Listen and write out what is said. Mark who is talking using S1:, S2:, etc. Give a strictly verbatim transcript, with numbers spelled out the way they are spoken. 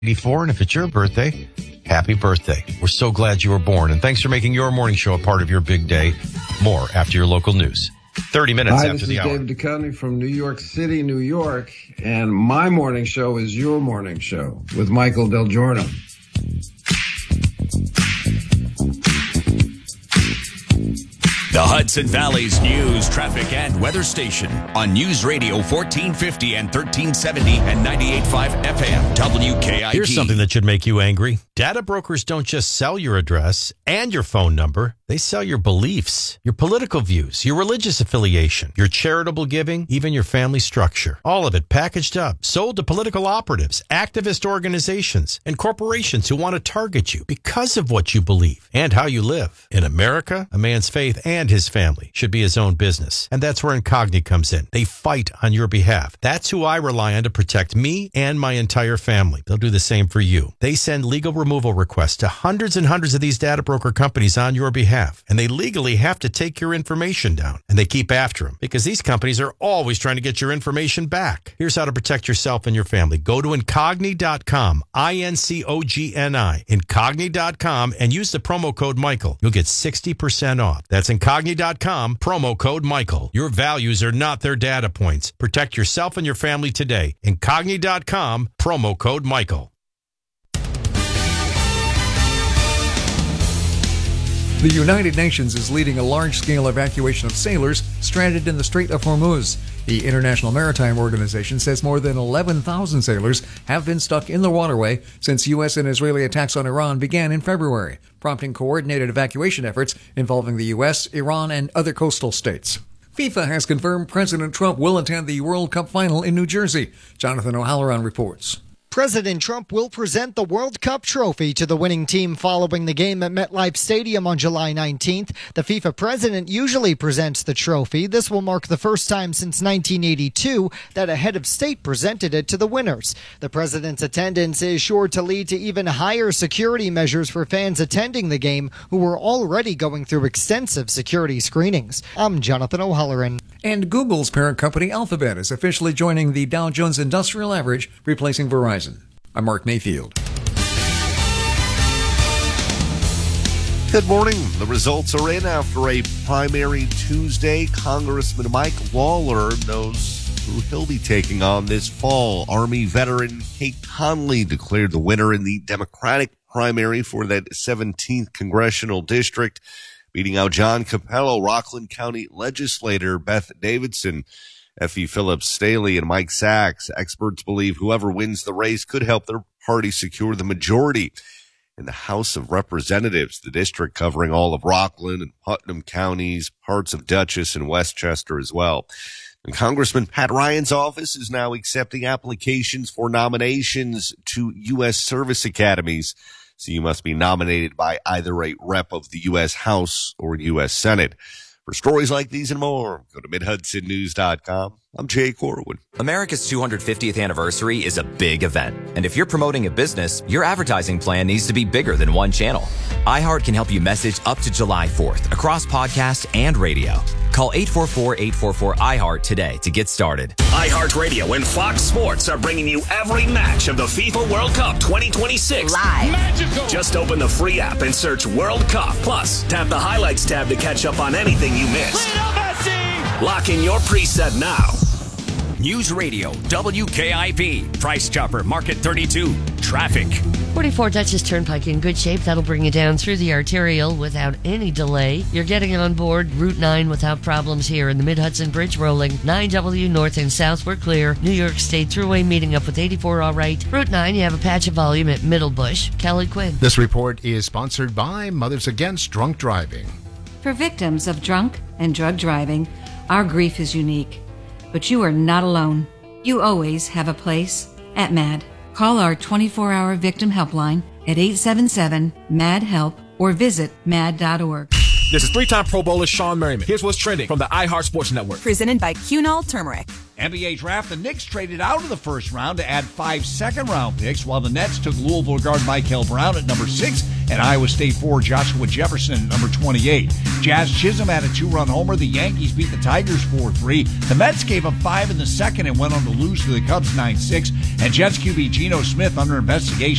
S1: eighty-four, and if it's your birthday, happy birthday. We're so glad you were born, and thanks for making your morning show a part of your big day. More after your local news. thirty minutes
S2: Hi,
S1: after the hour.
S2: Hi, this is David Duchovny from New York City, New York, and my morning show is your morning show with Michael Del Giorno.
S3: The Hudson Valley's news, traffic, and weather station on News Radio fourteen fifty and thirteen seventy and ninety-eight point five F M W K I T.
S1: Here's something that should make you angry. Data brokers don't just sell your address and your phone number. They sell your beliefs, your political views, your religious affiliation, your charitable giving, even your family structure. All of it packaged up, sold to political operatives, activist organizations, and corporations who want to target you because of what you believe and how you live. In America, a man's faith and his family should be his own business. And that's where Incogni comes in. They fight on your behalf. That's who I rely on to protect me and my entire family. They'll do the same for you. They send legal removal requests to hundreds and hundreds of these data broker companies on your behalf. And they legally have to take your information down. And they keep after them because these companies are always trying to get your information back. Here's how to protect yourself and your family. Go to Incogni dot com, I N C O G N I, Incogni dot com, and use the promo code Michael. You'll get sixty percent off. That's Incogni dot com, promo code Michael. Your values are not their data points. Protect yourself and your family today. Incogni dot com, promo code Michael.
S4: The United Nations is leading a large-scale evacuation of sailors stranded in the Strait of Hormuz. The International Maritime Organization says more than eleven thousand sailors have been stuck in the waterway since U S and Israeli attacks on Iran began in February, prompting coordinated evacuation efforts involving the U S, Iran, and other coastal states. FIFA has confirmed President Trump will attend the World Cup final in New Jersey. Jonathan O'Halloran reports.
S5: President Trump will present the World Cup trophy to the winning team following the game at MetLife Stadium on July nineteenth. The FIFA president usually presents the trophy. This will mark the first time since nineteen eighty-two that a head of state presented it to the winners. The president's attendance is sure to lead to even higher security measures for fans attending the game who were already going through extensive security screenings. I'm Jonathan O'Halloran.
S4: And Google's parent company Alphabet is officially joining the Dow Jones Industrial Average, replacing Verizon. I'm Mark Mayfield.
S6: Good morning. The results are in after a primary Tuesday. Congressman Mike Lawler knows who he'll be taking on this fall. Army veteran Kate Conley declared the winner in the Democratic primary for that seventeenth congressional district, beating out John Capello, Rockland County legislator Beth Davidson, Effie Phillips Staley, and Mike Sachs. Experts believe whoever wins the race could help their party secure the majority in the House of Representatives, the district covering all of Rockland and Putnam counties, parts of Dutchess and Westchester as well. And Congressman Pat Ryan's office is now accepting applications for nominations to U S service academies. So you must be nominated by either a rep of the U S House or U S Senate. For stories like these and more, go to Mid Hudson News dot com. I'm Jay Corwin.
S7: America's two hundred fiftieth anniversary is a big event. And if you're promoting a business, your advertising plan needs to be bigger than one channel. iHeart can help you message up to July fourth across podcast and radio. Call eight four four, eight four four, I heart today to get started.
S3: iHeartRadio and Fox Sports are bringing you every match of the FIFA World Cup twenty twenty-six.
S8: Live.
S3: Magical. Just open the free app and search World Cup. Plus, tap the highlights tab to catch up on anything you missed. Lock in your preset now. News Radio, W K I P, Price Chopper, Market thirty-two, traffic.
S8: forty-four Dutchess Turnpike in good shape. That'll bring you down through the arterial without any delay. You're getting on board Route nine without problems here in the Mid-Hudson Bridge rolling. nine W north and south, we're clear. New York State Thruway meeting up with eighty-four all right. Route nine, you have a patch of volume at Middlebush. Kelly Quinn.
S9: This report is sponsored by Mothers Against Drunk Driving.
S10: For victims of drunk and drug driving, our grief is unique. But you are not alone. You always have a place at MAD. Call our twenty-four hour victim helpline at eight seven seven, M A D, HELP or visit mad dot org.
S11: This is three-time Pro Bowler Sean Merriman. Here's what's trending from the iHeart Sports Network.
S12: Presented by Cunol Turmeric.
S13: N B A draft, the Knicks traded out of the first round to add five second-round picks, while the Nets took Louisville guard Michael Brown at number six and Iowa State forward Joshua Jefferson at number twenty-eight. Jazz Chisholm had a two-run homer. The Yankees beat the Tigers four three. The Mets gave up five in the second and went on to lose to the Cubs nine six. And Jets Q B Geno Smith under investigation